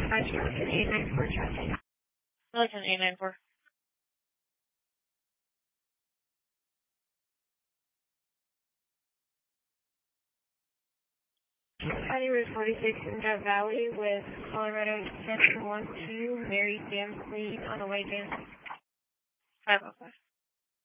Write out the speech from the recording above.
894 traffic. Listen, 894. County Route 46 in Dove Valley with Colorado 712, Mary Sam, please, on the way to 505.